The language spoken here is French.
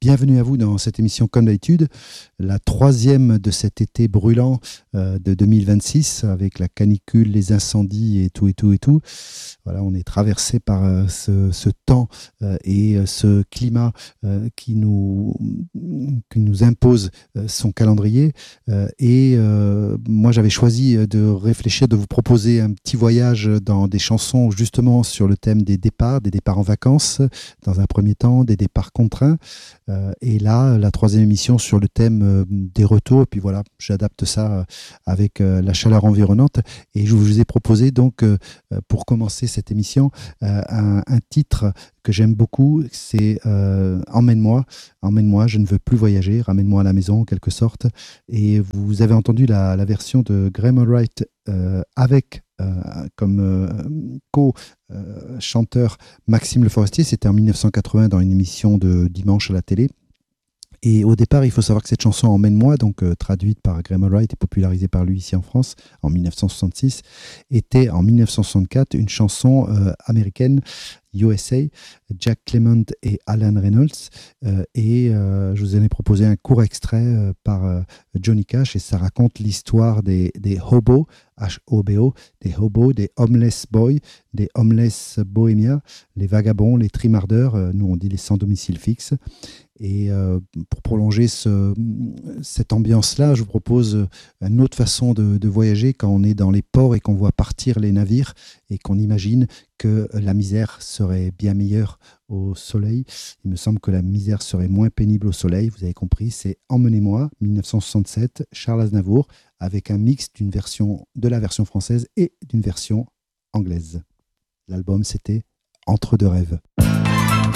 Bienvenue à vous dans cette émission comme d'habitude, la troisième de cet été brûlant de 2026 avec la canicule, les incendies et tout. Voilà, on est traversé par ce temps et ce climat qui nous impose son calendrier. Moi, j'avais choisi de réfléchir, de vous proposer un petit voyage dans des chansons justement sur le thème des départs en vacances dans un premier temps, des départs contraints. Et là, la troisième émission sur le thème des retours. Et puis voilà, j'adapte ça avec la chaleur environnante. Et je vous ai proposé donc, pour commencer cette émission, un titre que j'aime beaucoup, c'est Emmène-moi, je ne veux plus voyager, ramène-moi à la maison en quelque sorte. Et vous avez entendu la version de Graham Allwright avec comme co-chanteur Maxime Le Forestier. C'était en 1980 dans une émission de dimanche à la télé. Et au départ, il faut savoir que cette chanson Emmène-moi, donc traduite par Graham Allwright et popularisée par lui ici en France en 1966, était en 1964 une chanson américaine, USA, Jack Clement et Alan Reynolds. Je vous en ai proposé un court extrait par Johnny Cash et ça raconte l'histoire des hobos, H-O-B-O, des hobos, des homeless boys, des homeless bohémiens, les vagabonds, les trimardeurs, nous on dit les sans domicile fixe. Et pour prolonger cette ambiance-là, je vous propose une autre façon de voyager quand on est dans les ports et qu'on voit partir les navires et qu'on imagine que la misère serait bien meilleure au soleil. Il me semble que la misère serait moins pénible au soleil. Vous avez compris, c'est Emmenez-moi, 1967, Charles Aznavour, avec un mix de la version française et d'une version anglaise. L'album, c'était Entre deux rêves.